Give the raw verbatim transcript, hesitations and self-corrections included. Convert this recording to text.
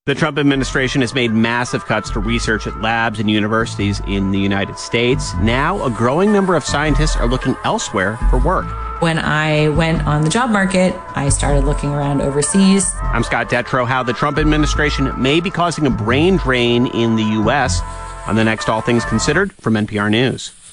The Trump administration has made massive cuts to research at labs and universities in the United States. Now, a growing number of scientists are looking elsewhere for work. When I went on the job market, I started looking around overseas. I'm Scott Detrow. How the Trump administration may be causing a brain drain in the U S on the next All Things Considered from N P R News.